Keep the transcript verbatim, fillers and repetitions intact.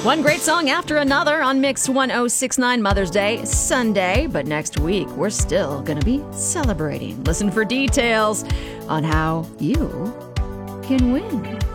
One great song after another on Mix one oh six point nine Mother's Day Sunday. But next week, we're still going to be celebrating. Listen for details on how you can win.